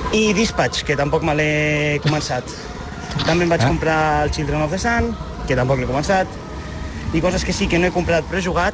I Dispatch, que tampoc me l'he començat. També em vaig comprar el Children of the Sun, que tampoc l'he començat. I coses que sí que no he comprat però he jugat,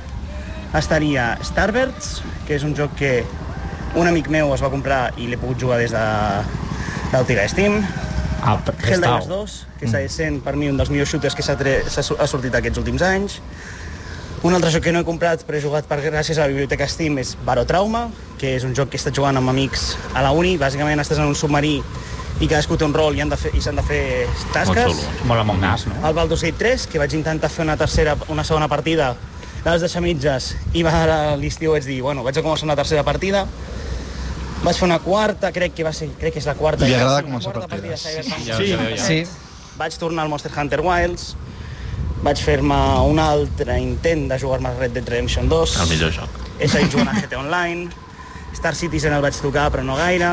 estaria Starbirds, que és un joc que un amic meu es va comprar i l'he pogut jugar des de l'Otiga Steam. Helldivers 2, que segueix sent per mi un dels millors shooters que ha sortit aquests últims anys. Un altre joc que no he comprat però he jugat gràcies a la biblioteca Steam és Barotrauma, que és un joc que he estat jugant amb amics a la uni. Bàsicament estàs en un submarí i cadascú té un rol i s'han de fer tasques. Molt Among Us, no? El Baldur's Gate 3, que vaig intentar fer una segona partida, la vaig deixar mitges i a l'estiu vaig dir, bueno, vaig a començar una tercera partida. Vaig fer una quarta, crec que és la quarta. Li agrada començar partides. Sí. Vaig tornar al Monster Hunter Wilds, vaig fer-me un altre intent de jugar-me a Red Dead Redemption 2. El millor joc. He seguit jugant a GTA Online. Star Citizen el vaig tocar, però no gaire.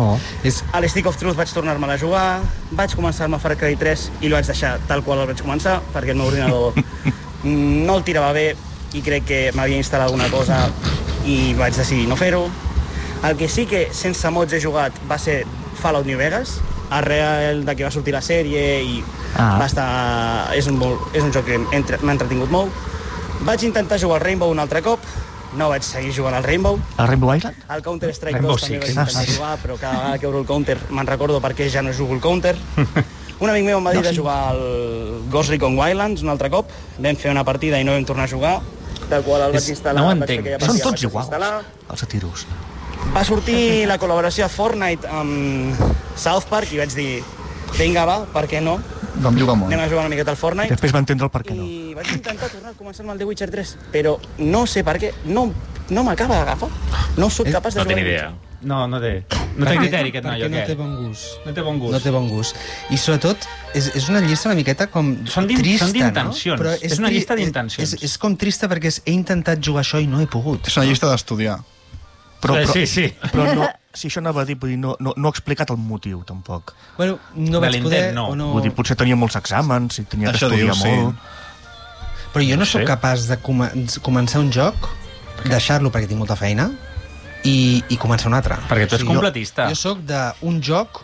A l'Stick of Truth vaig tornar-me'l a jugar. Vaig començar-me a Far Cry 3 i el vaig deixar tal qual el vaig començar, perquè el meu ordinador no el tirava bé i crec que m'havia instal·lat alguna cosa i vaig decidir no fer-ho. El que sí que sense mods he jugat va ser Fallout New Vegas, arrel de que va sortir la sèrie i va estar... és un joc que m'ha entretingut molt. Vaig intentar jugar al Rainbow un altre cop, no vaig seguir jugant al Rainbow. El Rainbow Island? El Counter-Strike 2 també vaig intentar jugar, però cada vegada que obro el Counter me'n recordo perquè ja no jugo el Counter. Un amic meu em va dir de jugar al Ghost Recon Wildlands un altre cop, vam fer una partida i no vam tornar a jugar, del qual el vaig instal·lar. No ho entenc. Són tots iguals, els atiros. Va sortir la col·laboració a Fortnite amb South Park i vaig dir, vinga va, per què no? Vam jugar molt. Anem a jugar una miqueta al Fortnite. Després va entendre el per què no. I vaig intentar tornar a començar amb el The Witcher 3, però no sé per què, no m'acaba d'agafar. No soc capaç de jugar. No tinc idea. No té criteri aquest noi, o què? No té bon gust. No té bon gust. No té bon gust. I sobretot, és una llista una miqueta com trista, Són d'intencions. No? És una llista d'intencions. És com trista perquè he intentat jugar això i no he pogut. És una llista d'estudiar. Sí. Però no, si això anava a dir, no ha explicat el motiu, tampoc. Bueno, no vaig poder... no. Vull dir, potser tenia molts exàmens i tenia d'estudiar molt. Però jo no sóc capaç de començar un joc, deixar-lo perquè tinc molta feina, i començar un altre. Perquè tu ets completista. Jo sóc d'un joc,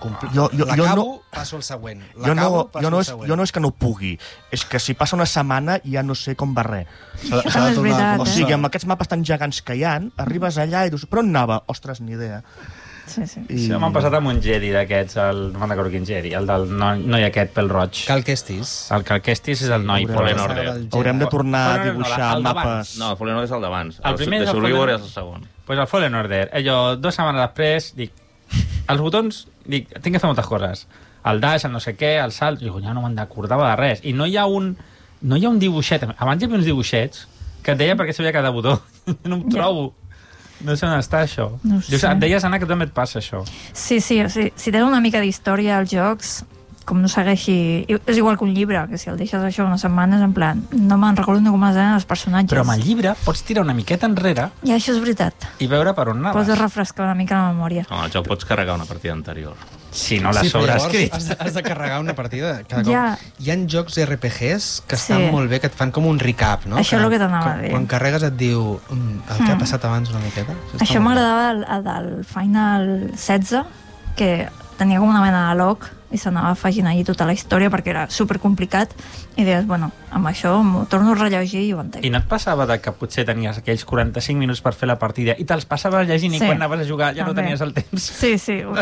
l'acabo, passo al següent. Jo no és que no pugui, és que si passa una setmana ja no sé com va res. És veritat, o sigui, amb aquests mapes tan gegants que hi ha, arribes allà i dius, però on anava? Ostres, ni idea. Sí. Això m'han passat amb un Jedi d'aquests, no me'n recordo quin Jedi, el del noi aquest pel roig. Cal Kestis. El Cal Kestis és el noi Fallen Order. Haurem de tornar a dibuixar mapes. No, el Fallen Order és el d'abans. El primer de Survivor és el segon. Pues el Fallen Order. Jo, 2 setmanes després, dic, els botons, dic, tinc que fer moltes coses. El dash, el no sé què, el salt, dic, ja no me'n acordava de res. I no hi ha un dibuixet. Abans hi havia uns dibuixets que et deia perquè sabia cada botó. No em trobo. No sé on està això. No sé. Et deies, Anna, que també et passa això. Sí, si tens una mica d'història als jocs, com no segueixi... És igual que un llibre, que si el deixes això unes setmanes, en plan, no me'n recordo com es deien els personatges. Però amb el llibre pots tirar una miqueta enrere I això és veritat. i veure per on anaves. Pots refrescar una mica la memòria. No, el joc pots carregar una partida anterior. Si no la sobreescrit. Has de carregar una partida cada Ja. cop. Hi ha jocs RPGs que estan molt bé, que et fan com un recap, no? Això és el que t'anava a dir. Quan carregues et diu el que ha passat abans una miqueta. Això m'agradava el del Final 16, que tenia com una mena de log i s'anava afegint allí tota la història perquè era supercomplicat i deies, bueno, amb això m'ho torno a rellegir i ho entenc. I no et passava de que potser tenies aquells 45 minuts per fer la partida i te'ls passaves llegint i quan anaves a jugar ja no tenies el temps? Sí.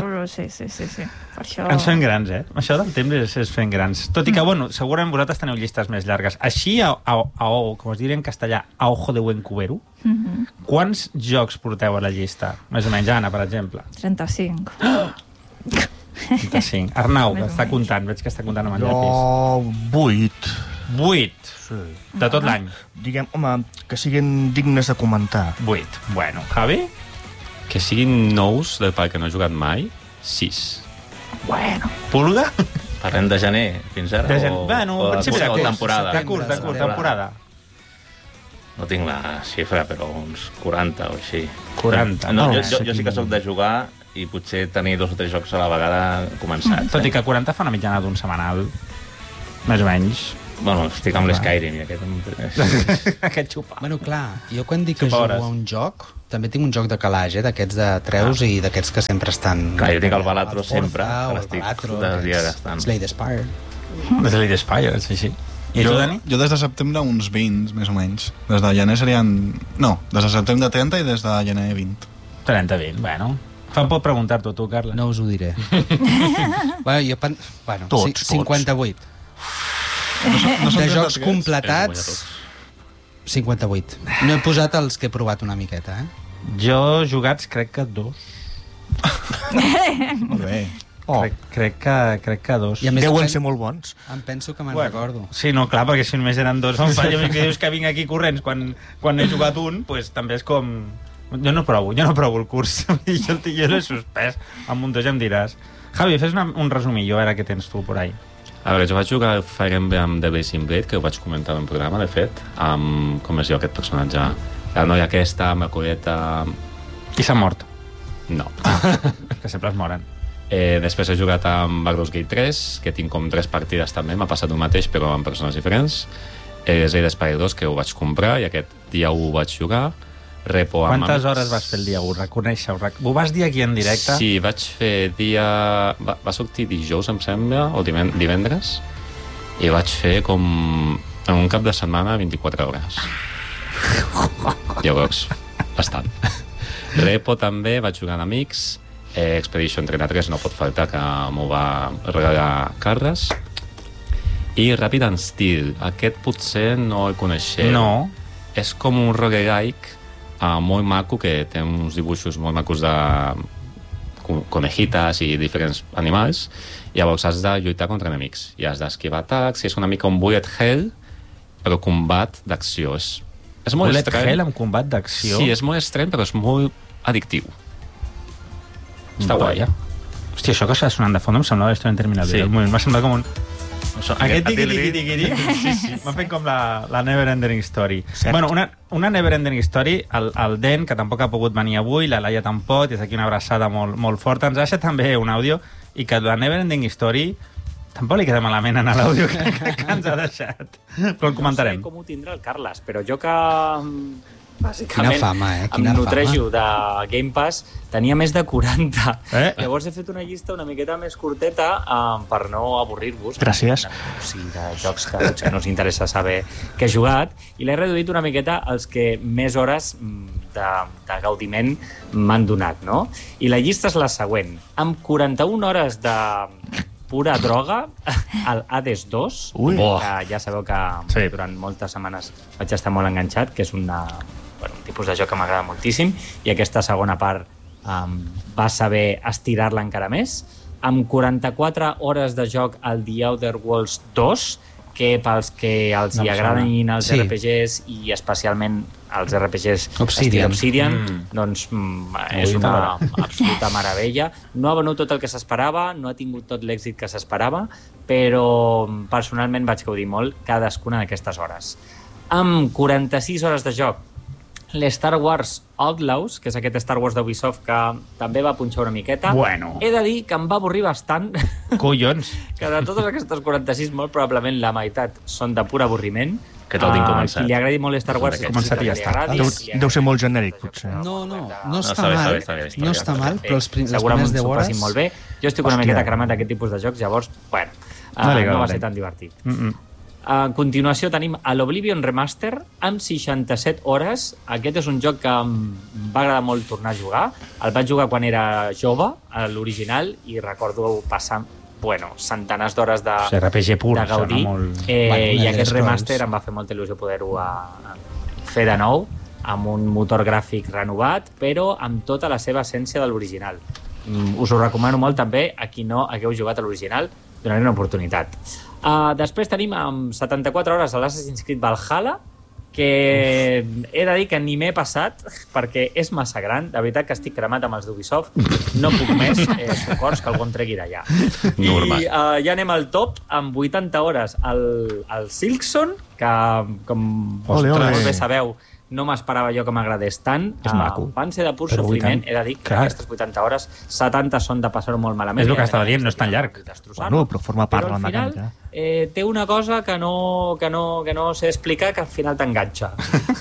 Per això... Ens fem grans, eh? Això del temps és fent grans. Tot i que, bueno, segurament vosaltres teniu llistes més llargues. Així, com es diria en castellà, a ojo de buen cubero, quants jocs porteu a la llista? Més o menys, Anna, per exemple. 35. 35. Arnau, que està comptant, veig que està comptant amb el llapis. 8. 8. Sí. De tot l'any. Diguem, home, que siguin dignes de comentar. 8. Bueno, Javi? Que siguin nous, del que no he jugat mai, 6. Bueno. Pulga? Parlem de gener fins ara? Bueno, o principi de curs. temporada? De curs, temporada. No tinc la xifra, però uns 40 o així. 40. No, jo sí que sóc de jugar i potser tenir 2 o 3 jocs a la vegada començats. Tot i que 40 fa una mitjana d'un setmanal, més o menys. Bueno, estic amb l'Skyrim i aquest... Aquest xupa. Bueno, clar, jo quan dic que jugo Xupahores. a un joc, també tinc un joc de calaix, d'aquests de treus i d'aquests que sempre estan... Clar, jo tinc el Balatro sempre, o que el l'estic Balatro, dels dies gastant. Slay the Spire. Des de l'Spire, sí. I tu, Dani? Jo des de setembre uns 20, més o menys. Des de gener serien... No, des de setembre 30 i des de gener 20. 30-20, bueno. Fan pot preguntar-t'ho, tu, Carla. No us ho diré. Bueno, jo... Bueno, Tots. 58. No són De jocs 33? completats, 58. No he posat els que he provat una miqueta, Jo, jugats, crec que 2. Molt bé. Crec que 2. I a més Deuen ser molt bons. em penso que me'n Bueno, recordo. Sí, no, clar, perquè si només eren 2 em fallo, i que dius que vinc aquí corrents quan he jugat un, pues, també és com... Jo no provo el curs. jo l'he suspès. Amb un 2 ja em diràs. Javi, fes un resumillo, a veure què tens tu por ahí. A veure, jo vaig jugar a Fire Emblem The Blazing Blade, que ho vaig comentar en un programa, de fet, amb, com es diu aquest personatge? La noia aquesta, amb la colleta... Qui s'ha mort? No. Que sempre es moren. Després he jugat amb Baldur's Gate 3, que tinc com 3 partides també, m'ha passat el mateix, però amb persones diferents. Slay the Spire 2, que ho vaig comprar, i aquest dia 1 ho vaig jugar. Repo amb Quantes amics. hores vas fer el dia 1? Reconèixer-ho. Ho vas dir aquí en directe? Sí, vaig fer dia... Va sortir dijous, em sembla, o divendres, i vaig fer com en un cap de setmana 24 hores. Llavors, bastant. Repo també, vaig jugar amb amics. Expedition 33 no pot faltar, que m'ho va regalar Carles. I Rapid and Steel, aquest potser no el coneixeu. No. És com un roguelike molt maco, que té uns dibuixos molt macos de conejitas i diferents animals. Llavors has de lluitar contra enemics i has d'esquivar atacs, i és una mica un bullet hell, però combat d'acció. És molt Bullet estrany. hell amb combat d'acció? Sí, és molt estrany, però és molt addictiu. Està guai. Hòstia, això que està sonant de fons em semblava Student Terminal. Sí. M'ha semblat com un... Aquest tiqui-tiqui-tiqui m'ha fet com la Never Ending Story. Cert. Bueno, una Never Ending Story, el Den, que tampoc ha pogut venir avui, la Laia tampoc, des d'aquí una abraçada molt forta, ens ha deixat també un àudio, i que la Never Ending Story tampoc li queda malament en l'àudio que ens ha deixat. Però el comentarem. No sé com ho tindrà el Carles, però jo que Quina bàsicament fama, Quina em nutrejo fama. de Game Pass, tenia més de 40. Llavors he fet una llista una miqueta més curteta per no avorrir-vos. Gràcies. De jocs que potser no us interessa saber què he jugat, i l'he reduït una miqueta als que més hores de gaudiment m'han donat, no? I la llista és la següent. Amb 41 hores de pura droga, el Hades 2, que ja sabeu que durant moltes setmanes vaig estar molt enganxat, que és un tipus de joc que m'agrada moltíssim, i aquesta segona part va saber estirar-la encara més. Amb 44 hores de joc al The Outer Worlds 2, que pels que els hi agraden els RPGs, i especialment els RPGs Obsidian, doncs és una absoluta meravella. No ha venut tot el que s'esperava, no ha tingut tot l'èxit que s'esperava, però personalment vaig gaudir molt cadascuna d'aquestes hores. Amb 46 hores de joc, l'Star Wars Outlaws, que és aquest Star Wars d'Ubisoft que també va punxar una miqueta. Bueno. He de dir que em va avorrir bastant. Collons. Que de totes aquestes 46, molt probablement la meitat són de pur avorriment. Que te'l tinc començat. Qui li agradi molt Star Wars... Començat i ja està. Deu ser molt genèric, potser. No està mal. No està mal, però les primers 10 segurament hores... s'ho passin molt bé. Jo estic una miqueta cremat d'aquest tipus de jocs, llavors, bueno, no va ser tan divertit. A continuació tenim l'Oblivion Remaster amb 67 hores. Aquest és un joc que em va agradar molt tornar a jugar. El vaig jugar quan era jove, l'original, i recordo passar centenars d'hores de gaudir. I aquest remaster em va fer molta il·lusió poder-ho fer de nou, amb un motor gràfic renovat, però amb tota la seva essència de l'original. Us ho recomano molt també a qui no hagueu jugat a l'original, donaré una oportunitat. Després tenim amb 74 hores a l'Assassin's Creed Valhalla, que he de dir que ni m'he passat perquè és massa gran. De veritat que estic cremat amb els d'Ubisoft, no puc més, socors que algú em tregui d'allà. I ja anem al top amb 80 hores al Silksong, que com molt bé sabeu no m'esperava jo que m'agradés tant. És maco. Van ser de pur Però sofriment, 80, he de dir que clar. aquestes 80 hores, 70 són de passar-ho molt malament. És el que estava dient, no és tan llarg. Bueno, però forma part de Però la al final, mecànica. té una cosa que no sé explicar, que al final t'enganxa.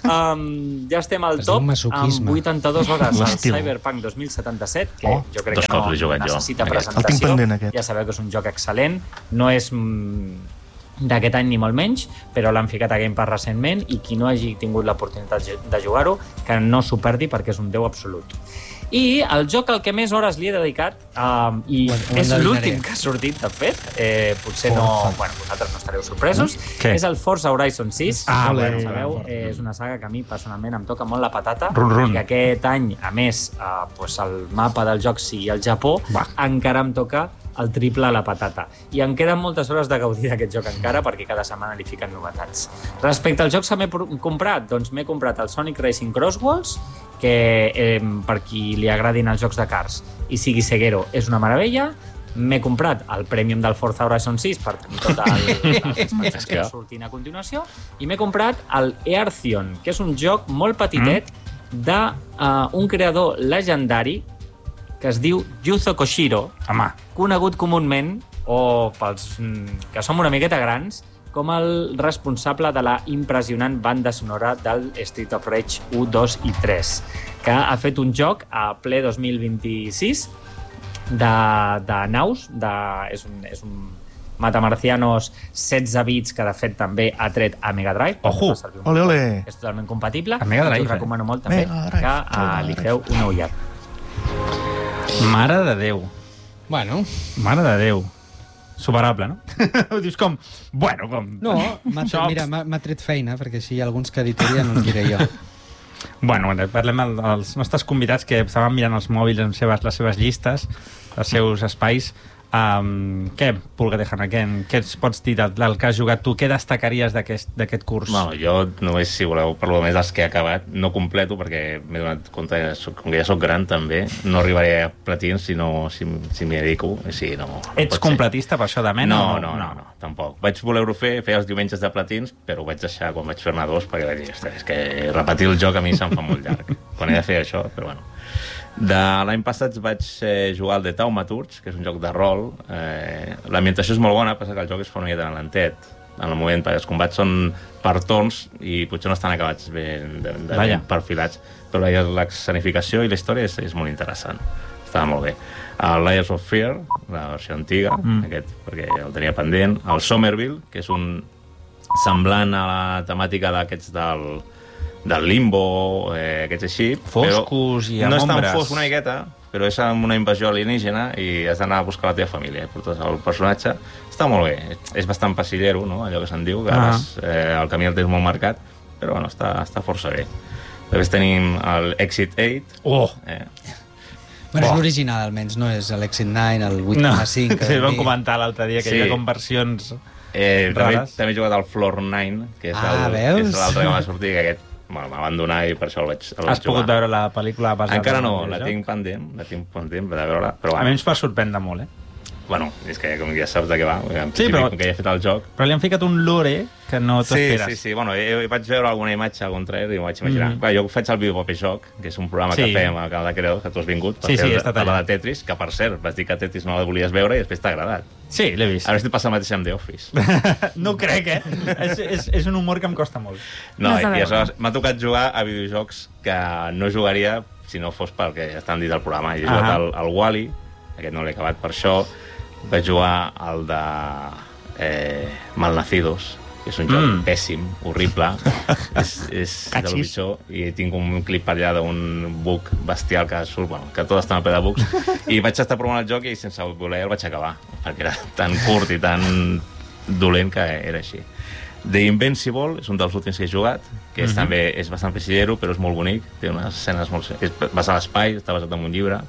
Ja estem al Es diu top, amb masoquisme. 82 hores al L'estil. Cyberpunk 2077, que Oh, jo crec dos que no cops l'he jugat jo, necessita aquest. presentació. El tinc pendent, aquest. Ja sabeu que és un joc excel·lent, no és d'aquest any ni molt menys, però l'han ficat a Game Pass recentment i qui no hagi tingut l'oportunitat de jugar-ho, que no s'ho perdi perquè és un 10 absolut. I el joc al que més hores li he dedicat, i Ho és endevinaré. l'últim que ha sortit, de fet, potser no... Bueno, vosaltres no estareu sorpresos. Què? És el Forza Horizon 6. Ah, Com bueno, sabeu, és una saga que a mi personalment em toca molt la patata. Run, run. I que aquest any, a més, el mapa del joc sigui el Japó, encara em toca el triple a la patata. I em queden moltes hores de gaudir d'aquest joc encara, perquè cada setmana li fiquen novetats. Respecte als jocs que m'he comprat, doncs m'he comprat el Sonic Racing Crossworlds, que per qui li agradin els jocs de cars i sigui ceguero és una meravella. M'he comprat el Premium del Forza Horizon 6 per tenir tot les expansions que sortin a continuació, i m'he comprat el Earthion, que és un joc molt petitet d'un creador legendari que es diu Yuzo Koshiro, conegut comúment, o pels que som una miqueta grans, com el responsable de la impressionant banda sonora del Street of Rage 1, 2 i 3, que ha fet un joc a ple 2026 de naus, és un Matamarcianos 16 bits, que de fet també ha tret a Mega Drive. Ojo! Ole, ole! És totalment compatible. A Mega Drive, Us recomano molt també Mega Drive. que li feu una ullada. Mare de Déu. Bueno. Mare de Déu. Superable, no? Ho dius com... Bueno, com... No, mira, m'ha tret feina, perquè així hi ha alguns que editoria no els diré jo. Bueno, parlem als nostres convidats que estaven mirant els mòbils en les seves llistes, els seus espais. Què, Pulga de Hanaken, què ens pots dir del que has jugat tu? Què destacaries d'aquest curs? Bueno, jo només, si voleu, per lo més dels que he acabat, no completo, perquè m'he donat compte, com que ja soc gran també, no arribaré a platins si m'hi dedico. Si no, Ets completista per això de mena? No, tampoc. Vaig voler-ho fer els diumenges de platins, però ho vaig deixar quan vaig fer-ne 2, perquè vaig dir, és que repetir el joc a mi se'm fa molt llarg. Quan he de fer això, però bueno. De l'any passat vaig jugar al The Taumaturge, que és un joc de rol. L'ambientació és molt bona, passa que el joc es fa una miqueta lentet en el moment, perquè els combats són per torns i potser no estan acabats ben perfilats, però l'escenificació i la història és molt interessant. Estava molt bé. El Layers of Fear, la versió antiga, aquest, perquè el tenia pendent. El Somerville, que és un semblant a la temàtica d'aquests del Limbo, aquests així. Foscos i amb no és tan ombres. fosc una miqueta, però és amb una invasió alienígena i has d'anar a buscar la teva família. Portes el personatge. Està molt bé. És bastant passillero, no? Allò que se'n diu, que el camí el tens molt marcat, però bueno, està força bé. Després tenim el Exit 8. Bueno, és l'original, almenys, no és l'Exit 9, el 8,5... Sí, vam comentar l'altre dia que hi ha conversions rares. També he jugat al Floor 9, que és l'altre que va sortir, que aquest m'ha abandonat i per això el vaig jugar. Has pogut veure la pel·lícula basada? Encara no, la tinc pendent de veure-la. A mi ens va sorprendre molt, Bueno, és que com ja saps de què va, sí, però, que ja he fet el joc. Però li han ficat un lore que no t'esperes. Sí, bueno, vaig veure alguna imatge, algun trailer, i m'ho vaig imaginar. Clar, jo faig el Videopaper Joc, que és un programa que fem al canal de Creadors, que tu has vingut, per fer la de Tetris, que per cert, vas dir que Tetris no la volies veure i després t'ha agradat. Sí, l'he vist. Ara estic passant el mateix amb The Office. No ho crec, és un humor que em costa molt. No, i aleshores m'ha tocat jugar a videojocs que no jugaria si no fos perquè estan dins del programa. He jugat al Wall-E, aquest no l'he acabat per això. Vaig jugar al de Malnacidos, que és un joc pèssim, horrible. és del pitjor. I tinc un clip per allà d'un bug bestial que surt, bueno, que tot està en ple de bugs. I vaig estar provant el joc i sense voler el vaig acabar, perquè era tan curt i tan dolent que era així. The Invincible és un dels últims que he jugat, que també és bastant pessillero, però és molt bonic. Té unes escenes molt... Vas a l'espai, està basat en un llibre.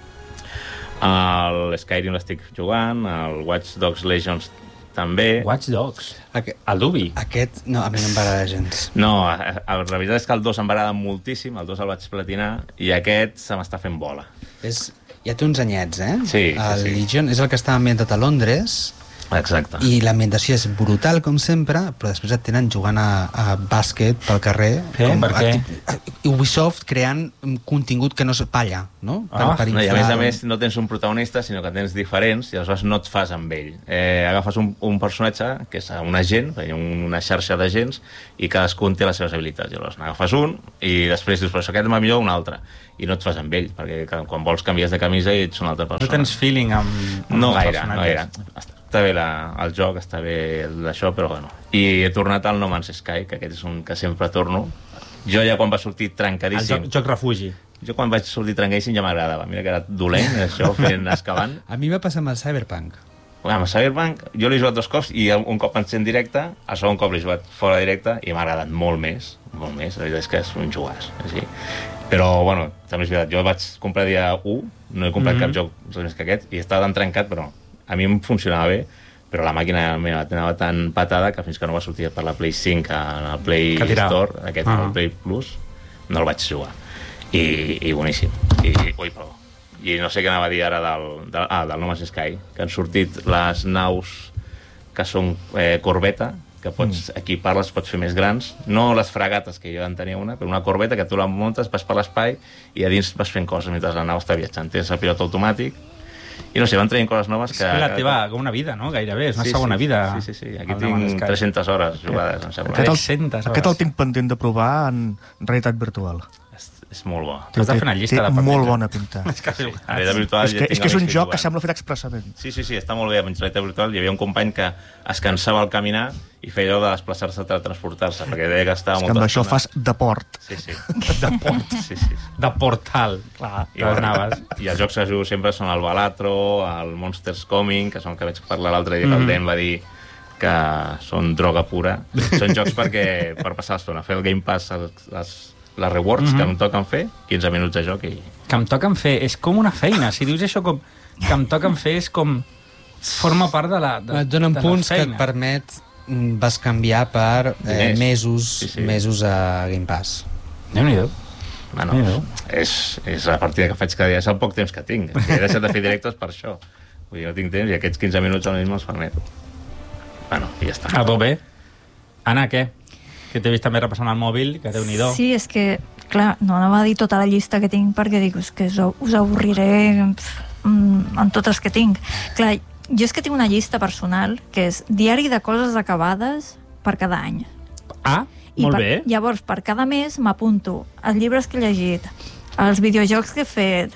El Skyrim l'estic jugant, el Watch Dogs Legions també. Watch Dogs? El Dubi? Aquest, no, a mi no em va agradar gens. No, la veritat és que el 2 em va agradar moltíssim, el 2 el vaig platinar, i aquest se m'està fent bola. Ja té uns anyets, Sí. El Legion és el que està ambientat a Londres, Exacte. I l'ambientació és brutal, com sempre, però després et tenen jugant a bàsquet pel carrer. Per què? Ubisoft creant contingut que no es palla, no? No, i a més no tens un protagonista, sinó que tens diferents, i aleshores no et fas amb ell. Agafes un personatge, que és un agent, hi ha una xarxa d'agents, i cadascun té les seves habilitats. Llavors n'agafes un, i després dius, però aquest va millor un altre. I no et fas amb ell, perquè quan vols canvies de camisa i ets una altra persona. No tens feeling amb no gaire. Està bé el joc, està bé d'això, però bueno. I he tornat al No Man's Sky, que aquest és un que sempre torno. Jo ja quan va sortir trencadíssim... El joc refugi. Jo quan vaig sortir trencadíssim ja m'agradava. Mira que era dolent, això, excavant. A mi va passar amb el Cyberpunk. Amb el Cyberpunk jo l'he jugat 2 cops i un cop en directe, el segon cop l'he jugat fora directe i m'ha agradat molt més. La veritat és que és un jugàs. Així. Però, bueno, també és veritat, jo vaig comprar dia 1, no he comprat cap joc més que aquest, i estava tan trencat, però a mi em funcionava bé, però la màquina meva anava tan patada que fins que no va sortir per la Play 5 en el Play Store, aquest el Play Plus, no el vaig jugar. I boníssim. I no sé què anava a dir ara del No Man's Sky, que han sortit les naus que són corbeta, que pots equipar-les, pots fer més grans, no les fregates, que jo en tenia una, però una corbeta que tu la muntes, vas per l'espai i a dins vas fent coses mentre la nau està viatjant. Tens el pilot automàtic i no sé, van traient coses noves que... És la teva, com una vida, no? Gairebé, és una segona vida. Sí. Aquí tinc 300 hores jugades, em sembla. Aquest el tinc pendent de provar en realitat virtual. És molt bo. T'has de fer una llista de papers. Té molt bona pinta. És que és un joc que sembla fet expressament. Sí, està molt bé. En realitat virtual hi havia un company que es cansava al caminar i feia allò de desplaçar-se, de transportar-se, perquè deia que estava molta estona. Això fas de port. Sí. De port, sí. De portal, clar. I els jocs que jugo sempre són el Balatro, el Monsters Coming, que són que vaig parlar l'altre dia, que el Den va dir que són droga pura. Són jocs per passar l'estona, fer el Game Pass, les rewards que em toquen fer, 15 minuts de joc i... Que em toquen fer, és com una feina. Si dius això com que em toquen fer, és com... Forma part de la feina. Et donen punts que et permet vas canviar per mesos a Game Pass. Déu-n'hi-do. Bueno, és la partida que faig cada dia, és el poc temps que tinc. He deixat de fer directes per això. Vull dir, no tinc temps i aquests 15 minuts al mismo els permeto. Bueno, i ja està. A tot bé. Anna, què? Que t'he vist també repassant el mòbil, que Déu-n'hi-do. Sí, és que, clar, no anava a dir tota la llista que tinc perquè dic, és que us avorriré en totes que tinc. Clar, jo és que tinc una llista personal que és diari de coses acabades per cada any. Ah, molt bé. Llavors, per cada mes m'apunto els llibres que he llegit, els videojocs que he fet,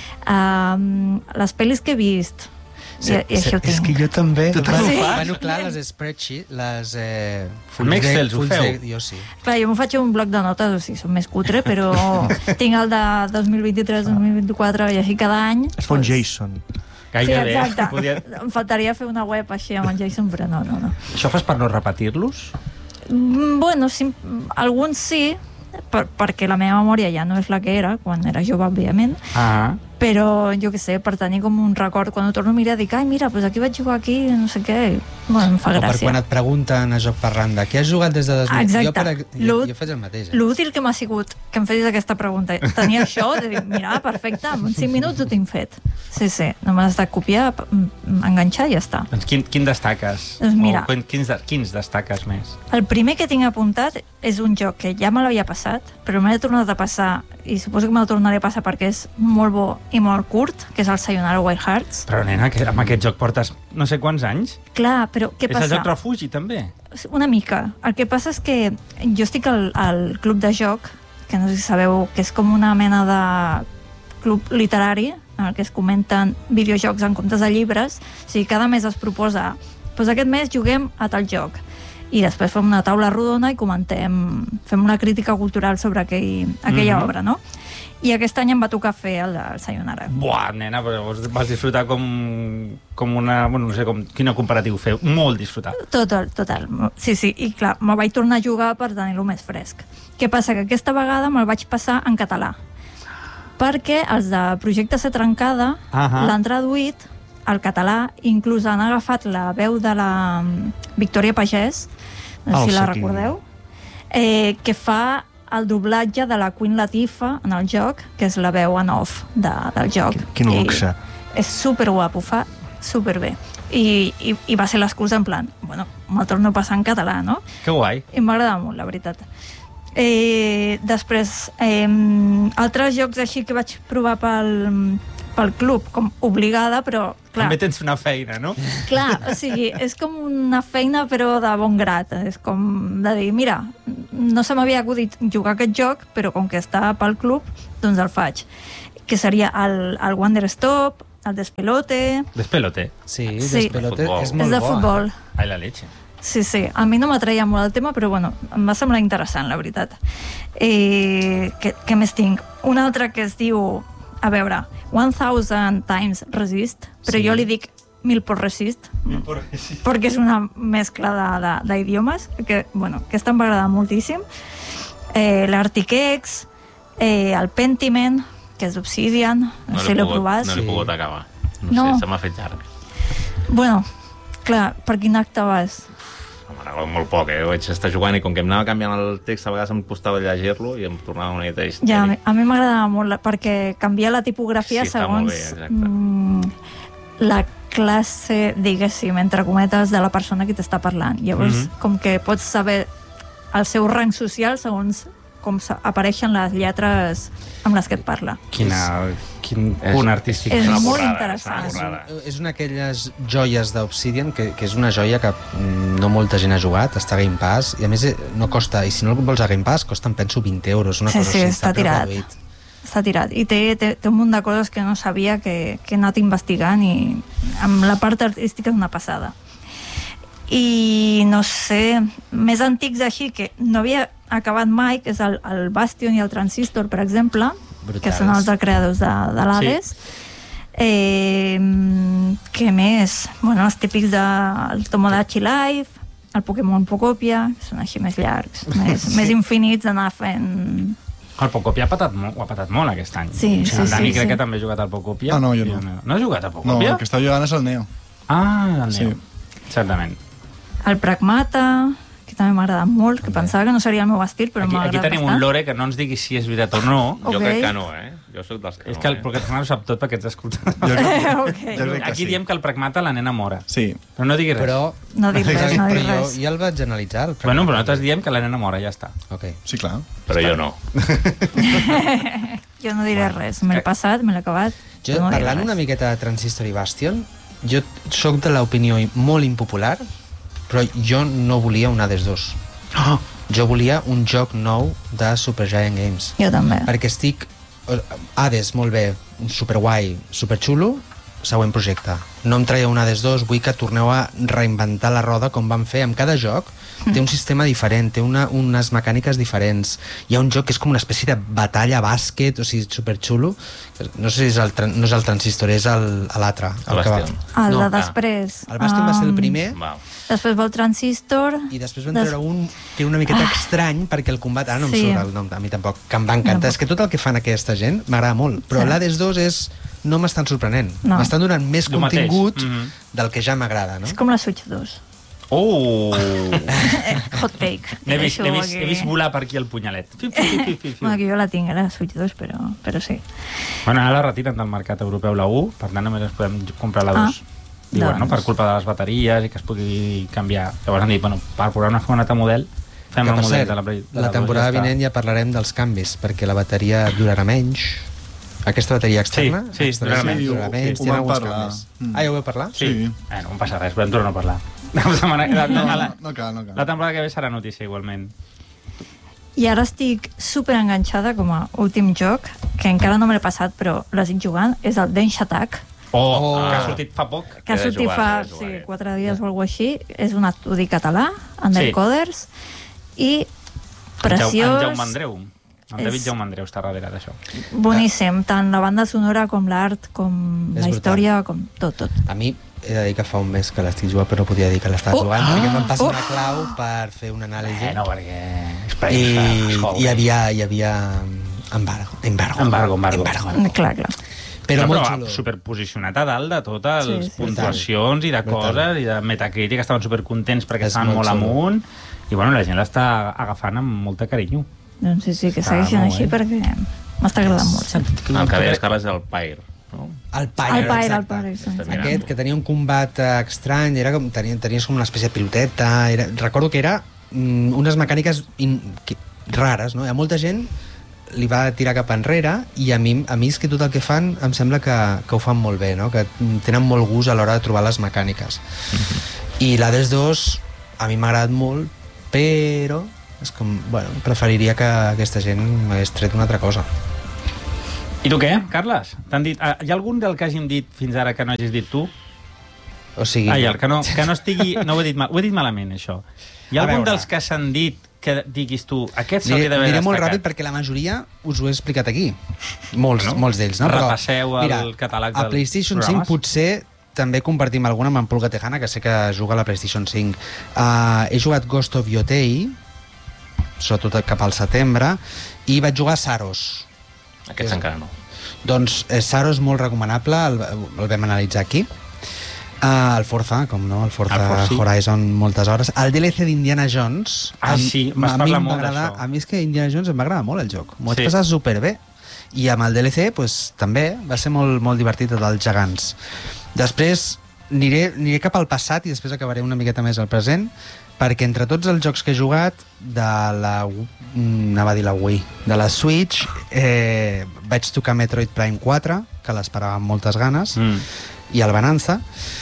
les pel·lis que he vist, i això ho tinc. És que jo també... Sí? Bueno, clar, les spreadsheets, les... Amb Excel ho feu? Jo sí. Clar, jo m'ho faig un bloc de notes, o sigui, són més cutre, però tinc el de 2023, 2024, i així cada any... Es fa un JSON. Gairebé. Sí, exacte. Em faltaria fer una web així amb el JSON, però no. Això fas per no repetir-los? Bueno, alguns sí, perquè la meva memòria ja no és la que era quan era jove, òbviament. Però, jo què sé, per tenir com un record, quan ho torno a mirar, dic, ai, mira, doncs aquí vaig jugar aquí, no sé què, bueno, em fa gràcia. O per quan et pregunten a joc parlant de què has jugat des de 2000... Exacte. Jo faig el mateix. L'útil que m'ha sigut que em fessis aquesta pregunta. Tenia això, de dir, mira, perfecte, en 5 minuts ho tinc fet. Sí, no m'has de copiar, enganxar i ja està. Doncs quin destaques? Doncs mira... Quins destaques més? El primer que tinc apuntat és un joc que ja me l'havia passat, però m'he tornat a passar, i suposo que me el tornaré a passar perquè és molt bo i molt curt, que és el Sayonara Wild Hearts. Però, nena, que amb aquest joc portes no sé quants anys. Clar, però què passa? És el joc refugi, també? Una mica. El que passa és que jo estic al club de joc, que no sé si sabeu que és com una mena de club literari, en el que es comenten videojocs en comptes de llibres. O sigui, cada mes es proposa, doncs aquest mes juguem a tal joc. I després fem una taula rodona i fem una crítica cultural sobre aquella obra, no? I aquest any em va tocar fer el Sayonara. Buah, nena, però vas disfrutar com una... Bueno, no sé quina comparatiu fer. Molt disfrutar. Total. Sí, i clar, me'l vaig tornar a jugar per tenir-lo més fresc. Què passa? Que aquesta vegada me'l vaig passar en català. Perquè els de Projecte C Trencada l'han traduït al català, inclús han agafat la veu de la Victòria Pagès, no sé si la recordeu, que fa el doblatge de la Queen Latifah en el joc, que és la veu en off del joc. Quin luxe. És superguapo, fa superbé. i va ser l'excusa en plan, bueno, me'l torno a passar en català, no? Que guai. I m'agrada molt, la veritat. Després, altres jocs així que vaig provar pel club, com obligada, però clar, També tens una feina, no? clar, o sigui, és com una feina però de bon grat, és com de dir, mira, no se m'havia acudit jugar aquest joc, però com que està pel club, doncs el faig, que seria el Wonder Stop, el Despelote. Despelote. Sí, Sí. Despelote Futbol. és És molt de bo. futbol. Ai, la leche. Sí, a mi no m'atreia molt el tema, però bueno, em va semblar interessant, la veritat. Què més tinc? Un altre que es diu, a veure, 1000 times resist, però Sí. jo li dic 1000 por resist, perquè és una mescla d'idiomes, que, bueno, aquesta em va agradar moltíssim. L'Arctic X, el Pentiment, que és d'Obsidian, no sé si l'heu provat. No l'he pogut acabar. No. sé, se m'ha fet llarg. Bueno, clar, per quin acte vas? M'agrada molt poc, Vaig estar jugant i com que em anava canviant el text, a vegades em costava llegir-lo i em tornava una mica histèric. Ja, a mi m'agradava molt, perquè canvia la tipografia Sí, està molt segons bé, exacte. la classe, diguéssim, entre cometes, de la persona que t'està parlant. Llavors, com que pots saber el seu rang social segons com apareixen les lletres amb les que et parla. Quin punt artístic. És una molt borrada, interessant. és una borrada. És una d'aquelles joies d'Obsidian que és una joia que no molta gent ha jugat, està a Game Pass, i a més no costa, i si no el vols a Game Pass, costa, em penso, 20 euros, una Sí, cosa sí, així. està tirat. Està tirat. I té un munt de coses que no sabia, que he anat investigant, i amb la part artística és una passada. I no sé, més antics així, que no havia acabat mai, que és el Bastion i el Transistor, per exemple, Brutals. que són els creadors de l'Hades. Què més? Bueno, els típics del Tomodachi Life, el Pokémon Pocopia, que són així més llargs, més infinits, d'anar fent... El Pocopia ho ha patat molt aquest any. Sí, O sigui, el sí, Dani sí, crec sí. que també ha jugat al Pocopia. Ah, no, jo no. No has jugat al No, Pocopia? el que estava jugant és el Neo. Ah, el Sí. Neo. Certament. El Pragmata, que també m'ha agradat molt, que pensava que no seria el meu estil, però m'ha Aquí agradat tenim bastant. un lore que no ens digui si és veritat o no. Ok. Jo crec que no, Jo soc dels que És no, que el Pragmata ho sap tot perquè ens escolta. Jo crec, Ok. jo crec que Aquí sí. diem que el Pragmata la nena mora. Sí. Però no diguis res. Però, No dic res, no dic però res. jo el vaig analitzar. Bueno, però nosaltres diem que la nena mora, ja està. Ok. Sí, clar. Però jo no. Jo no diré res. Me l'he passat, me l'he acabat. Jo, però no diré parlant res. una miqueta de Transistor i Bastion, jo sóc de l'opinió molt impopular, però jo no volia un Hades 2. Oh! Jo volia un joc nou de Supergiant Games. Jo també. Perquè estic... Hades, molt bé, superguai, superxulo, següent projecte. No em traieu un Hades 2, vull que torneu a reinventar la roda com van fer amb cada joc. Té un sistema diferent, té unes mecàniques diferents. Hi ha un joc que és com una espècie de batalla bàsquet, o sigui, superxulo. No sé si és no és el Transistor, és l'altre. El Bastion. El de No, després. el Bastion va ser el primer, Val. Després va el Transistor. i després van treure un que era una miqueta estrany, perquè el combat... Ara no em Sí. surt el nom, a mi tampoc, que em va encantar. És que tot el que fan aquesta gent m'agrada molt, però Sí. l'Hades 2 és... no m'estan sorprenent. No. M'estan donant més El mateix. contingut Mhm. del que ja m'agrada, no? És com la Switch 2. Oh! Hot take. He vist Deixo aquí. volar per aquí el punyalet. Bueno, que jo la tinc, la Switch 2, però sí. Bueno, ara la retiren del mercat europeu la 1, per tant només ens podem comprar la 2. Diuen, doncs. no? Per culpa de les bateries i que es pugui canviar. Llavors han dit, bueno, per provar una furgoneta model, fem Que, el per model cert, de la la temporada ja està. vinent ja parlarem dels canvis, perquè la bateria durarà menys. Aquesta bateria externa Sí, durarà menys. durarà menys, Ho hi ha vam alguns parlar. canvis. Ah, ja ho vau parlar? Sí. Bueno, no passa res, podem tornar a parlar. La setmana- la- No, la- no cal, no cal. La temporada que ve serà notícia, igualment. I ara estic super enganxada com a últim joc, que encara no me l'he passat, però l'estic jugant, és el Densha Attack, Oh, que ha sortit fa poc. que ha He de sortit jugar, fa he de jugar, 4 dies o alguna així. És un estudi català, Undercoders, i preciós, En Jaume Andreu. En David És- Jaume Andreu està darrere d'això. boníssim, tant la banda sonora com l'art, com És la brutal. història, com tot. A mi he de dir que fa un mes que l'estic jugant, però no podia dir que l'estava Oh! jugant, perquè em passa Oh! una clau per fer una anàlisi. No, perquè... I hi havia embargo. Clar, clar. Però molt però xulo. superposicionat a dalt de totes les Sí, sí, puntuacions i de Brutal. coses, i de Metacritic estaven supercontents perquè És estaven molt molt xulo. amunt, i bueno, la gent l'està agafant amb molta carinyo. Doncs sí, que Està segueixin molt així bé. perquè m'està agradant molt. Sí. El que deies, Carles, és el Pyre. no? El Pyre, sí. Aquest, que tenia un combat estrany, era com, tenies com una espècie de piloteta, recordo que era unes mecàniques rares, no? Hi ha molta gent li va tirar cap enrere i a mi és que tot el que fan em sembla que ho fan molt bé, no? Que tenen molt gust a l'hora de trobar les mecàniques. I l'Hades 2 a mi m'ha agradat molt, però és com, bueno, preferiria que aquesta gent m'hagués tret una altra cosa. I tu què, Carles? T'han dit, hi ha algun del que hàgim dit fins ara que no hagis dit tu? O sigui... que no estigui... No ho he dit malament, això. Hi ha algun dels que s'han dit que diguis tu, aquest s'hauria d'haver destacat? Diré molt ràpid perquè la majoria us ho he explicat aquí. Molts d'ells, no? Repasseu el catàleg del a PlayStation 5 potser també compartim alguna amb en Pulga Tejana, que sé que juga a la PlayStation 5. He jugat Ghost of Yotei, sobretot cap al setembre, i vaig jugar a Saros. Aquests encara no. Doncs Saros molt recomanable, el vam analitzar aquí. El Forza, com no, el Forza Horizon moltes hores. El DLC d'Indiana Jones, sí, vas parlar molt d'això. A mi és que Indiana Jones em va agradar molt el joc. M'ho vaig passar superbé. I amb el DLC, pues, també va ser molt, molt divertit tot els gegants. Després aniré cap al passat i després acabaré una miqueta més al present, perquè entre tots els jocs que he jugat de la Wii, de la Switch, vaig tocar Metroid Prime 4, que l'esperava amb moltes ganes, i el Bonanza.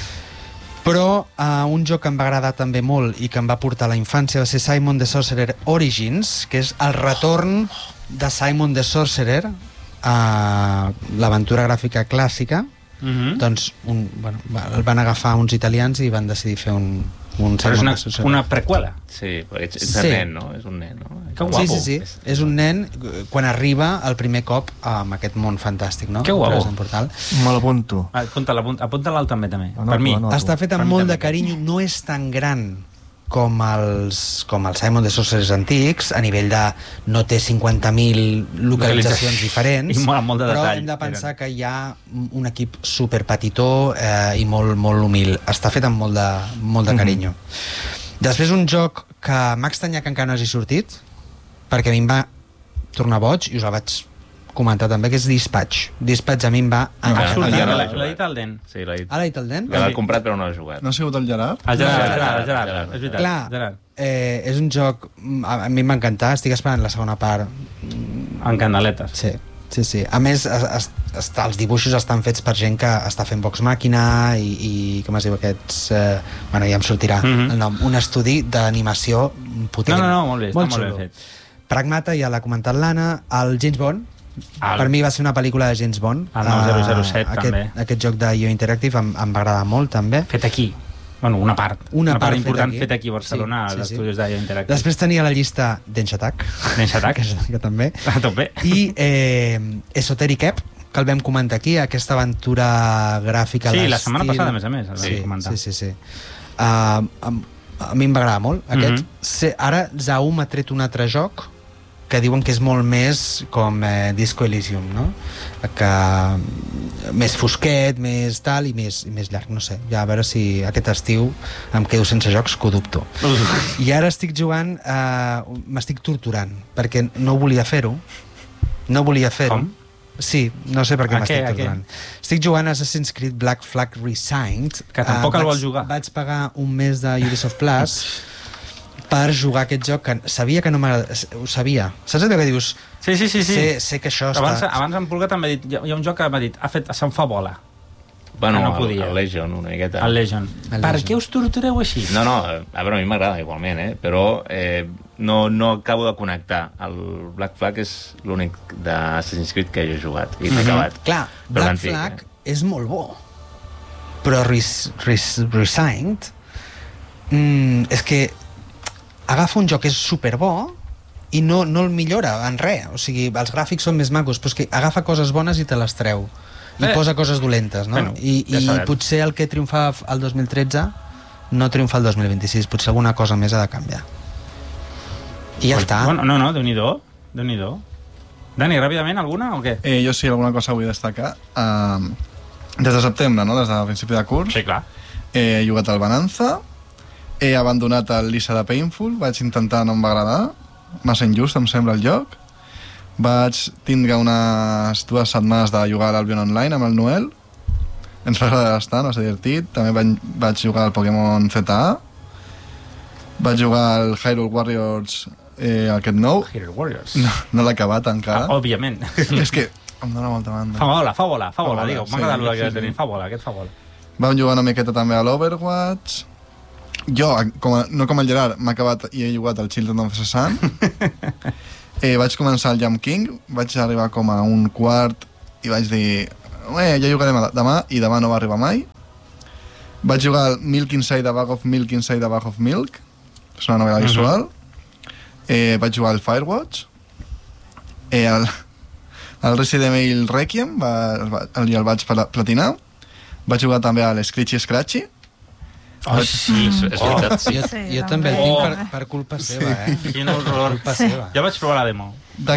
Però un joc que em va agradar també molt i que em va portar a la infància va ser Simon the Sorcerer Origins, que és el retorn de Simon the Sorcerer a l'aventura gràfica clàssica. Doncs el van agafar uns italians i van decidir fer un però és una preqüela. Sí, però ets un nen, no? És un nen, no? Que guapo. Sí. És un nen quan arriba el primer cop amb aquest món fantàstic, no? Que guapo. Me l'apunto. Apunta-l'alt també. Per mi. Està fet amb molt de carinyo, no és tan gran com el Simon the Sorcerers antics, a nivell de no té 50.000 localitzacions diferents, I molt de però detall, hem de pensar que hi ha un equip superpetitó i molt, molt humil. Està fet amb molt de carinyo. Després un joc que m'ha estranyat que encara no hagi sortit, perquè a mi em va tornar boig, i us el vaig comentar també, que és Dispatch. Dispatch a mi em va L'ha dit el Den. Sí, l'ha dit. L'ha dit el Den? L'ha comprat però no l'ha jugat. No ha sigut el Gerard? El Gerard, és veritat. Clar, és un joc... A mi m'ha encantat, estic esperant la segona part. En candeletes. Sí. A més, els dibuixos estan fets per gent que està fent Vox Màquina i com es diu aquests... Bueno, ja em sortirà el nom. Un estudi d'animació potent. No, molt bé, està molt ben fet. Pragmata, ja l'ha comentat l'Anna. El James Bond, per mi va ser una pel·lícula de James Bond. El 007 també. Aquest joc d'IO Interactive em va agradar molt també. Fet aquí. Bueno, una part important fet aquí a Barcelona, als estudis d'IO Interactive. Després tenia la llista Densha Attack, que també. A tope. I Esoteric Ep, que el vam comentar aquí, aquesta aventura gràfica. Sí, la setmana passada, a més, el vam comentar. Sí. A mi em va agradar molt aquest. Ara Zaum ha tret un altre joc que diuen que és molt més com Disco Elysium, no? Que més fosquet, més tal i més llarg, no sé. Ja a veure si aquest estiu em quedo sense jocs, que ho dubto. I ara estic jugant, m'estic torturant, perquè no volia fer-ho. Com? Sí, no sé per què m'estic torturant. Estic jugant Assassin's Creed Black Flag Resigned. Que tampoc el vol jugar. Vaig pagar un mes de Ubisoft Plus per jugar aquest joc que sabia que no m'agrada. Ho sabia. Saps allò que dius? Sí. Sé que això abans en Pulga també ha dit, hi ha un joc que m'ha dit, se'n fa bola. Bueno, no podia. El Legion, una miqueta. El Legion. Per què us tortureu així? No, a veure, a mi m'agrada igualment, però no acabo de connectar. El Black Flag és l'únic d'Assassin's Creed que he jugat i t'he acabat. Clar, Black Flag és molt bo, però Resigned és que agafa un joc que és superbo i no el millora en res. O sigui, els gràfics són més macos, però és que agafa coses bones i te les treu. I posa coses dolentes, no? Bueno, I potser el que triomfava el 2013 no triomfa el 2026. Potser alguna cosa més ha de canviar. I ja està. Bueno, no, Déu-n'hi-do. Dani, ràpidament, alguna o què? Jo sí, alguna cosa vull destacar. Des de setembre, no? Des de principi de curs. Sí, clar. He jugat al Bonanza. He abandonat el Lisa de Painful, vaig intentar, no em va agradar, massa injust em sembla el joc. Vaig tindre unes 2 setmanes de jugar a l'Albion Online amb el Noel. Ens va agradar bastant, va ser divertit. També vaig jugar al Pokémon ZA. Vaig jugar al Hyrule Warriors, aquest nou. Hyrule Warriors. No l'he acabat encara. Òbviament. És que em dona molta banda. Fa bola, digueu. M'ha agradat el que tenim. Fa bola, aquest fa bola. Vam jugar una miqueta també a l'Overwatch. Jo, no com el Gerard, m'he acabat i he jugat al Children of the Sun. Vaig començar el Jump King, vaig arribar com a un quart i vaig dir, ja jugarem demà, i demà no va arribar mai. Vaig jugar al Milk Inside the Bag of Milk Inside the Bag of Milk, és una novel·la visual. Vaig jugar al Firewatch. El Resident Evil Requiem el vaig platinar. Vaig jugar també a l'Scratchy Scratchy. Sí, és veritat, sí. Jo també el tinc per culpa seva, Quin horror. Jo vaig provar la demo. De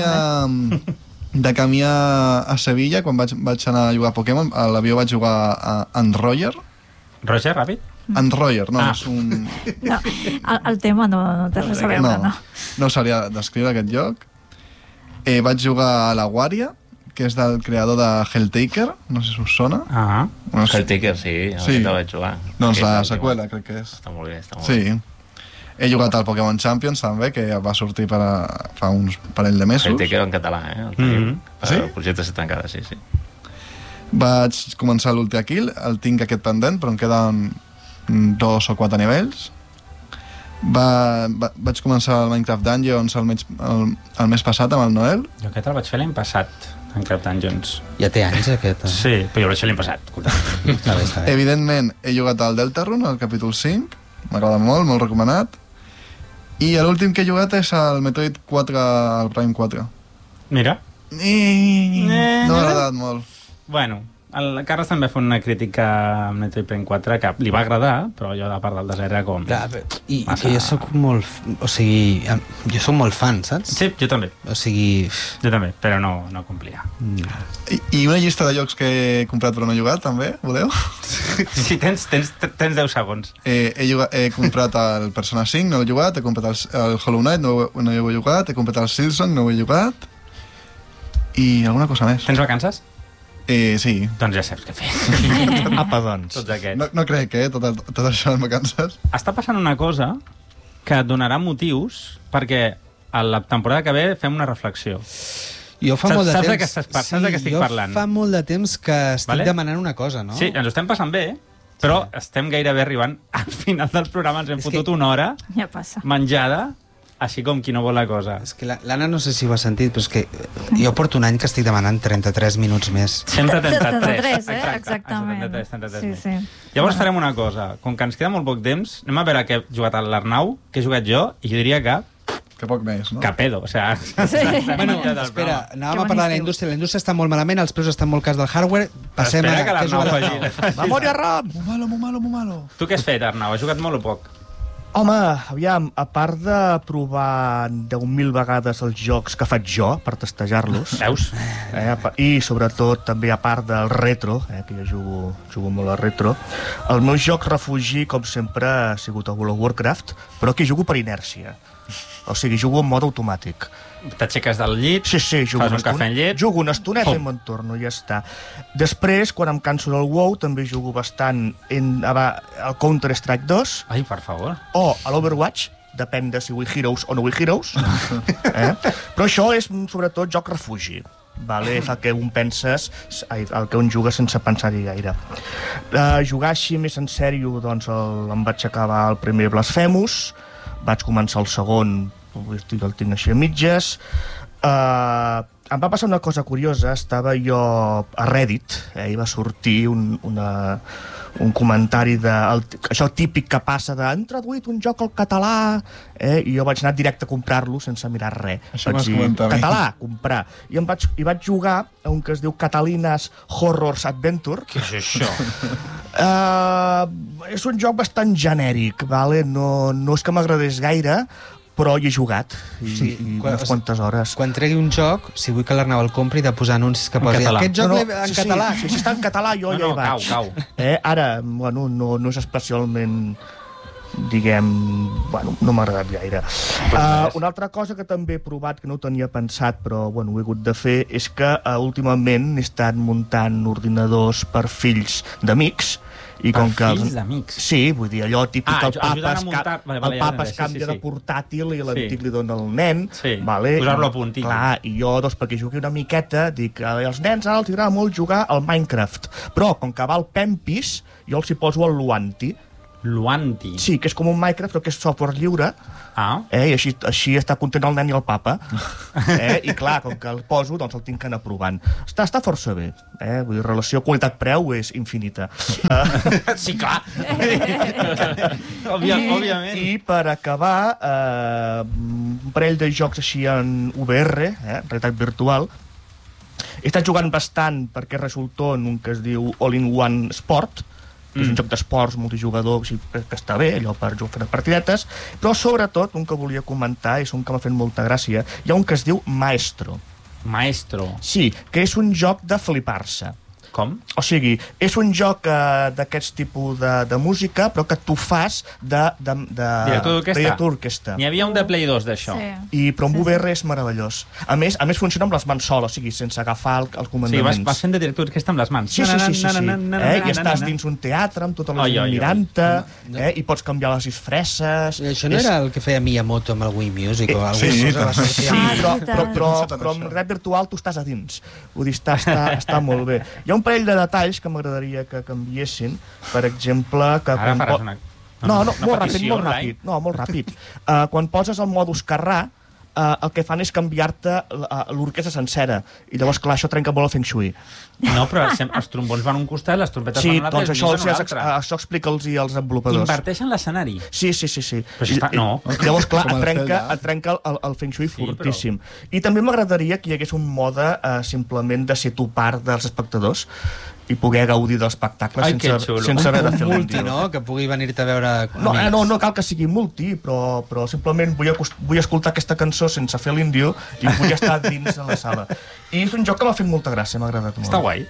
camí a Sevilla, quan vaig anar a jugar a Pokémon, a l'avió vaig jugar a Androyer. Roger, ràpid? Androyer, no, és un... No, el tema no té res a veure, no. No sabria descriure aquest joc. Vaig jugar a la Waria, que és del creador de Helltaker, no sé si us sona. Helltaker, sí, el vaig jugar. Doncs la seqüela, crec que és. Està molt bé, Sí. He jugat al Pokémon Champions també, que va sortir fa uns parell de mesos. Helltaker en català, el projecte s'ha tancat, sí. Vaig començar l'Ultra Kill, el tinc aquest pendent, però em queden 2 o 4 nivells. Vaig començar el Minecraft Dungeons el mes passat amb el Noel. Jo aquest el vaig fer l'any passat, Minecraft Dungeons. Ja té anys, aquest. Sí, però jo el vaig fer l'any passat. Està bé. Evidentment, he jugat al Deltarune, al capítol 5. M'agrada molt recomanat. I l'últim que he jugat és el Metroid 4, al Prime 4. Mira. No m'ha agradat molt. Bueno, el Carles també fa una crítica a Metroid Prime 4 que li va agradar, però jo, a part del desert, era com... I que jo soc molt... O sigui, jo soc molt fan, saps? Sí, jo també. O sigui... Jo també, però no complia. I una llista de jocs que he comprat però no he jugat, també, voleu? Sí, tens 10 segons. He comprat el Persona 5, no l'he jugat, he comprat el Hollow Knight, no he jugat, he comprat el Silksong, no ho he jugat, i alguna cosa més. Tens vacances? Sí. Doncs ja saps què fer. Apa, doncs. Tots aquests. No crec, tot això en vacances. Està passant una cosa que et donarà motius perquè a la temporada que ve fem una reflexió. Jo fa molt de temps... Saps de què estic parlant? Jo fa molt de temps que estic demanant una cosa, no? Sí, ens ho estem passant bé, però estem gairebé arribant al final del programa. Ens hem fotut una hora menjada, així com qui no vol la cosa. És que l'Anna no sé si ho ha sentit, però és que jo porto un any que estic demanant 33 minuts més. Sempre 33, exactament. 33. Sí. Llavors farem una cosa. Com que ens queda molt poc temps, anem a veure què ha jugat l'Arnau, què he jugat jo, i jo diria que poc més, no? Que pedo, o sigui... Bueno, espera, anàvem a parlar de la indústria. La indústria està molt malament, els preus estan molt cars del hardware. Passem a... Espera que l'Arnau faci. Memoria RAM! Molt malo. Tu què has fet, Arnau? Has jugat molt o poc? Home, aviam, a part de provar 10.000 vegades els jocs que faig jo per testejar-los... Veus? I sobretot també a part del retro, que jo jugo molt al retro, el meu joc refugi, com sempre, ha sigut el World of Warcraft, però que jugo per inèrcia. O sigui, jugo en mode automàtic. T'aixeques del llit, sí, fas un cafè en llet... Jugo una estoneta i me'n torno, i ja està. Després, quan em canso del WoW, també jugo bastant al Counter-Strike 2. Ai, per favor. O a l'Overwatch, depèn de si vull Heroes o no vull Heroes. Però això és, sobretot, joc refugi. Vale? És el que un penses, el que un juga sense pensar-hi gaire. Jugar així més en sèrio, doncs em vaig acabar el primer Blasphemous, vaig començar el segon, el tinc així a mitges. Em va passar una cosa curiosa, estava jo a Reddit, i va sortir un comentari això típic que passa de han traduït un joc al català, i jo vaig anar directe a comprar-lo sense mirar res. Això m'has comentat. Català, comprar. I vaig jugar a un que es diu Catalina's Horrors Adventure. Què és això? És un joc bastant genèric, vale? No és que m'agradés gaire, però hi he jugat i unes quantes hores. Quan tregui un joc, si vull que l'Arnau el compri, de posar anuncis que posi aquest joc en català. Si està en català, jo ja hi vaig. Cau. Ara, bueno, no és especialment bueno, no m'ha agradat gaire. Una altra cosa que també he provat, que no ho tenia pensat, però bueno, ho he hagut de fer, és que últimament he estat muntant ordinadors per fills d'amics, i com que fills d'amics? Sí, vull dir, allò típic que el papa es sí, canvia sí. de portàtil i l'antic li dona al nen. Sí, vale? posar-lo a puntillo. Clar, i jo, doncs, perquè jugui una miqueta, dic, als nens ara els agrada molt jugar al Minecraft, però com que va al Pempis, jo els hi poso el Luanti. Luanti? Sí, que és com un Minecraft, però que és software lliure, i així està content el nen i el papa. I clar, com que el poso, doncs el tinc que anar provant. Està força bé. Vull dir, relació qualitat-preu és infinita. Sí, clar. Òbviament. I per acabar, un parell de jocs així en VR, realitat virtual. He estat jugant bastant perquè resultó en un que es diu All-in-One Sport, que és un joc d'esports multijugador que està bé, allò per jugar a partidetes, però sobretot un que volia comentar, és un que m'ha fet molta gràcia, hi ha un que es diu Maestro. Maestro? Sí, que és un joc de flipar-se. Com? O sigui, és un joc d'aquests tipus de música, però que tu fas de director d'orquestra. N'hi havia un de Play 2 d'això. Però amb VR és meravellós. A més funciona amb les mans soles, o sigui, sense agafar els comandaments. Sí, vas fent de director d'orquestra amb les mans. Sí. I estàs dins un teatre amb tota la gent mirant-te, i pots canviar les disfresses. Això no era el que feia Miyamoto amb el Wii Music o alguna cosa? Sí, però amb realitat virtual tu estàs a dins. Vull dir, està molt bé. Hi ha un parell de detalls que m'agradaria que canviessin. Per exemple... Ara faràs una... molt ràpid. Quan poses el modus carrà, el que fan és canviar-te l'orquestra sencera. I llavors, clar, això trenca molt el Feng Shui. No, però els trombons van a un costat, les trompetes van a un altre, doncs això explica'ls als desenvolupadors. Inverteixen l'escenari? Sí. Però no. Llavors, clar, et trenca el Feng Shui fortíssim. I també m'agradaria que hi hagués un mode simplement de ser tu part dels espectadors i poder gaudir de l'espectacle sense haver de fer un multi, no? Que pugui venir-te a veure amics. No cal que sigui multi, però simplement vull escoltar aquesta cançó sense fer l'índio i vull estar dins de la sala. I és un joc que m'ha fet molta gràcia, m'ha agradat molt. Està guai.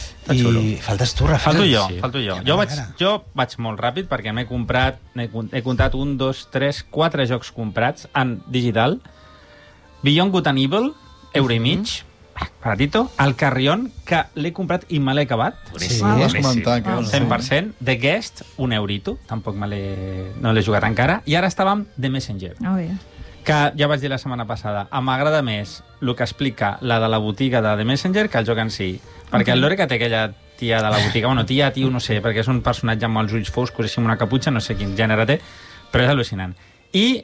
I faltes tu, Rafael. Falto jo. Jo vaig molt ràpid perquè he comptat 1, 2, 3, 4 jocs comprats en digital. Beyond Good and Evil, euro i mig, baratito. El Carrion, que l'he comprat i me l'he acabat. Sí, vas comentar. 100%. The Guest, un eurito. Tampoc no l'he jugat encara. I ara estàvem The Messenger. Que ja vaig dir la setmana passada, m'agrada més el que explica la de la botiga de The Messenger que el joc en si. Perquè el lore que té aquella tia de la botiga, tio, no sé, perquè és un personatge amb els ulls foscos i amb una caputxa, no sé quin gènere té, però és al·lucinant. I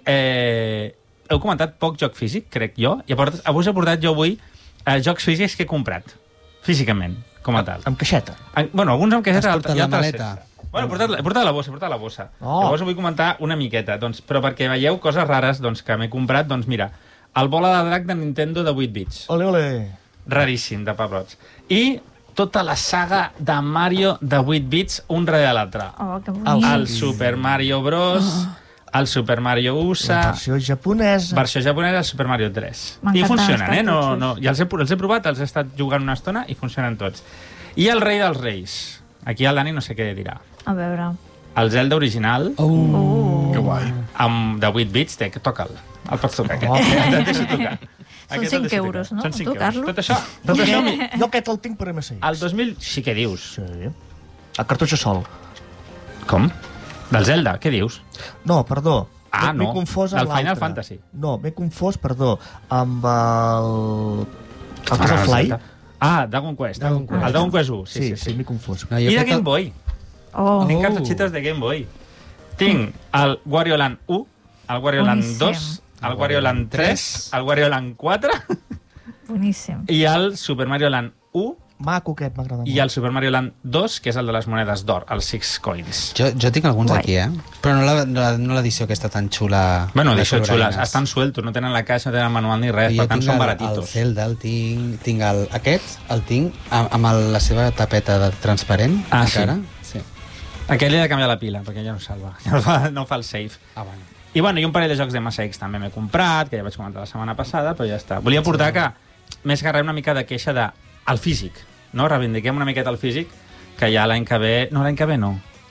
heu comentat poc joc físic, crec jo, i avui he portat jo avui jocs físics que he comprat, físicament, com a tal. Amb caixeta? Alguns amb caixeta. Has portat la maleta? Bueno, he portat la bossa. Llavors vull comentar una miqueta, però perquè veieu coses rares que m'he comprat, doncs mira, el Bola de Drac de Nintendo de 8 bits. Ole. Raríssim, de pebrots. I tota la saga de Mario de 8 bits, un darrere l'altre. El Super Mario Bros., el Super Mario USA... La versió japonesa, el Super Mario 3. I funcionen, ja els he provat, els he estat jugant una estona i funcionen tots. I el Rei dels Reis. Aquí el Dani no sé què dirà. A veure... El Zelda original... Que guai. De 8 bits, toca'l. El pots tocar, aquest. Et deixo tocar. Són 5 euros, no? Són 5 euros. Tot això... Jo aquest el tinc per MSX. El 2000... Sí, què dius? Sí. El cartutxo sol. Com? Del Zelda, què dius? No, perdó. No. M'he confós amb l'altre. Del Final Fantasy. No, m'he confós, perdó, amb el... El Castle Fly. Dragon Quest. El Dragon Quest 1. Sí, m'he confós. I de Game Boy. Tinc cartutxites de Game Boy. Tinc el Wario Land 1, el Wario Land 2, el Wario Land 3, el Wario Land 4... Boníssim. I el Super Mario Land 1... Maco aquest, m'agrada molt. I el Super Mario Land 2, que és el de les monedes d'or, els 6 coins. Jo tinc alguns aquí, però no l'edició aquesta tan xula. Bueno, l'edició xula, estan sueltos, no tenen la caixa, no tenen el manual ni res, per tant són baratitos. El Zelda el tinc aquest el tinc amb la seva tapeta transparent encara. Sí. Aquell he de canviar la pila, perquè ja no salva, no fa el save. I un parell de jocs de MSX també m'he comprat, que ja vaig comentar la setmana passada, però ja està. Volia portar que, més que res, una mica de queixa al físic, no? Reivindiquem una miqueta el físic, que ja l'any que ve... No, l'any que ve no.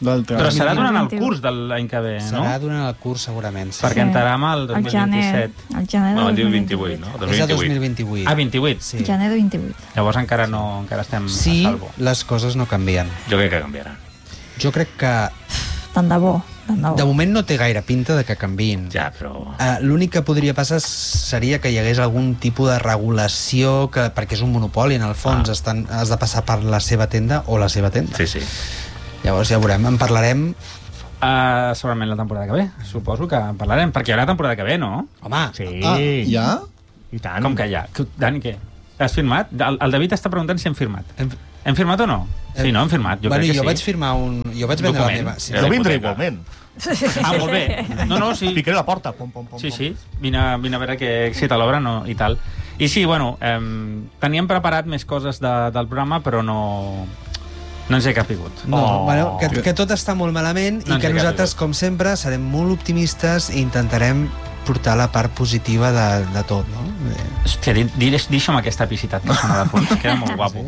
Del Però serà durant el 2021. curs de l'any que ve, no? Serà durant el curs, segurament. Sí. Perquè entrarem al El gener, 2027. el gener No, de diu 2028. 28, no? És de 2028. 2028. Ah, 28. Sí. Gener de 28. Llavors encara estem Sí, a salvo. les coses no canvien. Jo crec que canviaran. Jo crec que Tant de bo, tant de bo. de moment no té gaire pinta de que canviïn. Ja, però... L'únic que podria passar seria que hi hagués algun tipus de regulació, perquè és un monopoli, en el fons has de passar per la seva tenda o la seva tenda. Sí, sí. Llavors ja veurem, en parlarem. Segurament la temporada que ve. Suposo que en parlarem, perquè hi haurà temporada que ve, no? Home, Sí. Ja? I tant. Com que ja? Dani, què? Has firmat? El David està preguntant si hem firmat. Hem firmat o no? Sí, no, hem firmat. Jo crec que sí. vaig firmar jo vaig vendre la Document. meva... Sí, Ja Jo la vindré hipoteca. igualment. Ah, molt bé. No, sí. Picaré la porta. Pom, pom, pom, Sí, pom. sí, vine a veure si te l'obren i tal. I sí, bueno, teníem preparat més coses del programa, però no ens he capigut. No, bueno, que tot està molt malament No i ens que he nosaltres, capigut. com sempre, serem molt optimistes i intentarem portar la part positiva de tot, no? Hòstia, deixa'm aquesta piscitat que sona de fons, queda molt guapo.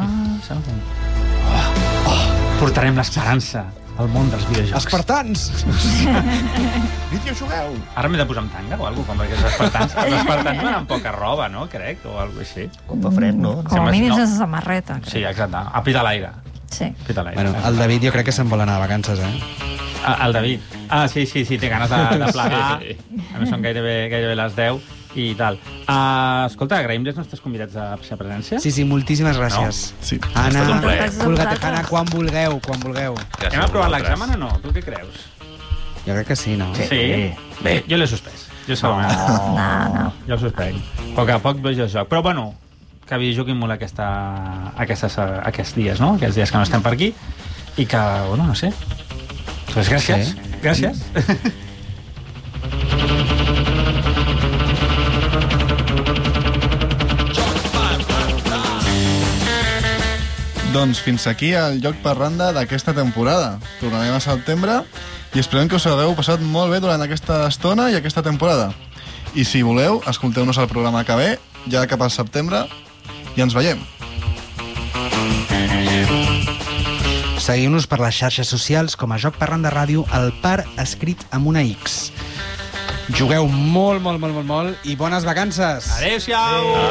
Portarem l'esperança al món dels videojocs. Espartans! Vídeo jugueu! Ara m'he de posar amb tanga o alguna cosa, perquè els espartans donen poca roba, no? Crec, o alguna cosa així. Com de fred, no? Com a mínim no. sense samarreta. crec. Sí, exacte. A pita l'aire. Sí. Pita l'aire. Bueno, el David jo crec que se'n vol anar de vacances, El David. Sí, té ganes de plegar. Sí. A més, són gairebé les 10 i tal. Escolta, agraïm les nostres convidats de la seva presència. Sí, moltíssimes gràcies. Sí. Anna, Ha estat un plaer. Pulga Tejana, quan vulgueu. Hem aprovat l'examen o no? Tu què creus? Jo crec que sí, no? Sí. Bé, jo l'he suspès. Jo segurament. No. Jo el suspenc. A poc a poc veig el joc. Però, bueno, que videojuguin molt aquests dies, no? Aquests dies que no estem per aquí. I que, bueno, no sé. Pues gràcies. Sí. Gràcies. Doncs fins aquí el Joc Parranda d'aquesta temporada. Tornarem a setembre i esperem que us hagueu passat molt bé durant aquesta estona i aquesta temporada. I si voleu, escolteu-nos al programa que ve, ja cap al setembre, i ens veiem. Seguiu-nos per les xarxes socials com a Joc Parranda Ràdio, el par escrit amb una X. Jugueu molt i bones vacances! Adéu-siau!